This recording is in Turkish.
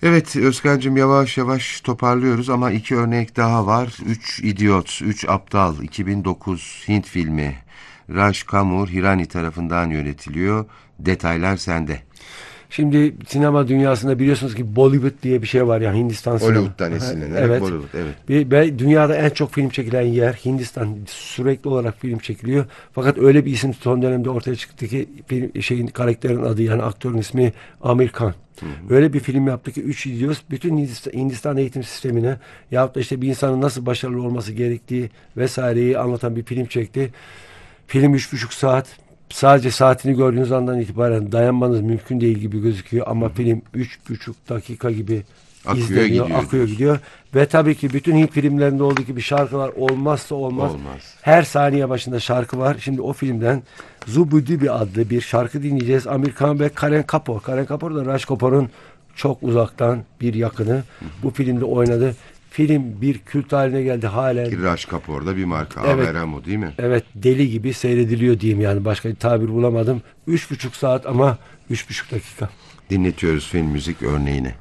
Evet Özkan'cığım, yavaş yavaş toparlıyoruz ama iki örnek daha var. Üç İdiot, Üç Aptal, 2009 Hint filmi. Raj Kapoor, Hirani tarafından yönetiliyor. Detaylar sende. Şimdi sinema dünyasında biliyorsunuz ki Bollywood diye bir şey var ya, Hindistan sinema. Hollywood'dan Aha, esinlenerek evet. Bollywood, evet. Ve dünyada en çok film çekilen yer Hindistan. Sürekli olarak film çekiliyor. Fakat öyle bir isim son dönemde ortaya çıktı ki karakterin adı, yani aktörün ismi Amir Khan. Hı hı. Öyle bir film yaptı ki 3 izliyoruz. Bütün Hindistan eğitim sistemine yahut da işte bir insanın nasıl başarılı olması gerektiği vesaireyi anlatan bir film çekti. Film 3,5 saat. Sadece saatini gördüğünüz andan itibaren dayanmanız mümkün değil gibi gözüküyor. Hı Ama hı. film 3,5 dakika gibi Akıyor izleniyor, gidiyor akıyor diyorsun. gidiyor. Ve tabii ki bütün Hint filmlerinde olduğu gibi şarkılar olmazsa olmaz. Olmaz. Her saniye başında şarkı var. Şimdi o filmden Zubudibi adlı bir şarkı dinleyeceğiz. Amir Khan ve Karen Kapoor. Karen Kapoor da Raj Kapoor'un çok uzaktan bir yakını. Hı hı. Bu filmde oynadı. Film bir kült haline geldi halen. Ki Raj Kapoor'da bir marka. Evet, Averamo değil mi? evet, deli gibi seyrediliyor diyeyim, yani başka bir tabir bulamadım. 3,5 saat ama 3,5 dakika. Dinletiyoruz film müzik örneğini.